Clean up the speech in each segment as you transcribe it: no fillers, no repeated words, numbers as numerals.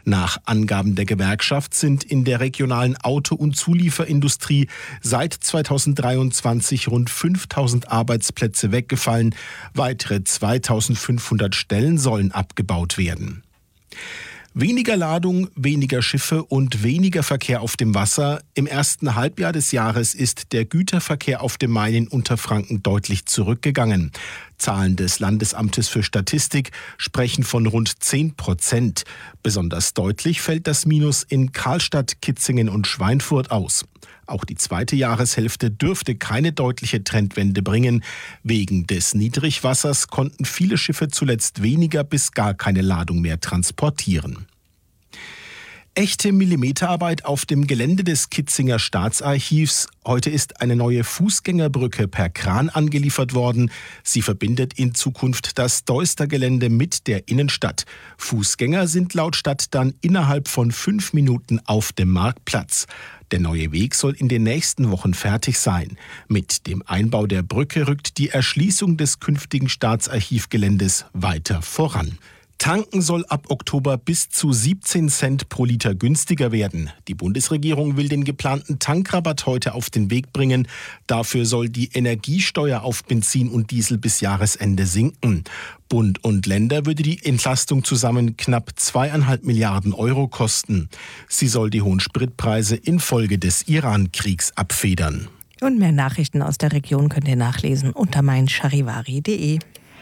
Nach Angaben der Gewerkschaft sind in der regionalen Auto- und Zulieferindustrie seit 2023 rund 5.000 Arbeitsplätze weggefallen. Weitere 2.500 Stellen sollen abgebaut werden. Weniger Ladung, weniger Schiffe und weniger Verkehr auf dem Wasser. Im ersten Halbjahr des Jahres ist der Güterverkehr auf dem Main in Unterfranken deutlich zurückgegangen. Zahlen des Landesamtes für Statistik sprechen von rund 10%. Besonders deutlich fällt das Minus in Karlstadt, Kitzingen und Schweinfurt aus. Auch die zweite Jahreshälfte dürfte keine deutliche Trendwende bringen. Wegen des Niedrigwassers konnten viele Schiffe zuletzt weniger bis gar keine Ladung mehr transportieren. Echte Millimeterarbeit auf dem Gelände des Kitzinger Staatsarchivs. Heute ist eine neue Fußgängerbrücke per Kran angeliefert worden. Sie verbindet in Zukunft das Deuster-Gelände mit der Innenstadt. Fußgänger sind laut Stadt dann innerhalb von 5 Minuten auf dem Marktplatz. Der neue Weg soll in den nächsten Wochen fertig sein. Mit dem Einbau der Brücke rückt die Erschließung des künftigen Staatsarchivgeländes weiter voran. Tanken soll ab Oktober bis zu 17 Cent pro Liter günstiger werden. Die Bundesregierung will den geplanten Tankrabatt heute auf den Weg bringen. Dafür soll die Energiesteuer auf Benzin und Diesel bis Jahresende sinken. Bund und Länder würde die Entlastung zusammen knapp 2,5 Milliarden Euro kosten. Sie soll die hohen Spritpreise infolge des Iran-Kriegs abfedern. Und mehr Nachrichten aus der Region könnt ihr nachlesen unter meincharivari.de.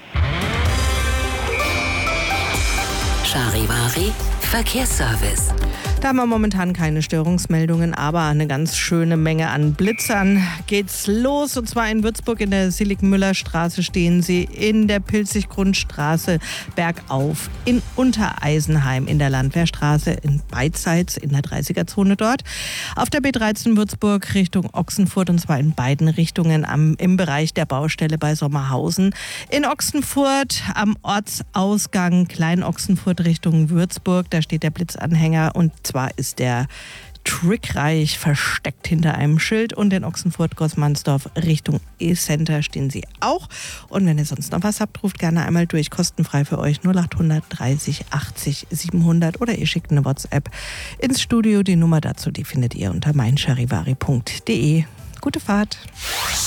Charivari Verkehrsservice. Da haben wir momentan keine Störungsmeldungen, aber eine ganz schöne Menge an Blitzern. Geht's los, und zwar in Würzburg in der Silik-Müller-Straße stehen sie, in der Pilzig-Grundstraße bergauf, in Untereisenheim in der Landwehrstraße, in beidseits in der 30er-Zone dort. Auf der B13 Würzburg Richtung Ochsenfurt, und zwar in beiden Richtungen im Bereich der Baustelle bei Sommerhausen. In Ochsenfurt am Ortsausgang Klein-Ochsenfurt Richtung Würzburg, da steht der Blitzanhänger, und zwar ist der trickreich versteckt hinter einem Schild, und in Ochsenfurt-Großmannsdorf Richtung E-Center stehen sie auch. Und wenn ihr sonst noch was habt, ruft gerne einmal durch, kostenfrei für euch 0800 30 80 700 oder ihr schickt eine WhatsApp ins Studio. Die Nummer dazu, die findet ihr unter meincharivari.de. Gute Fahrt.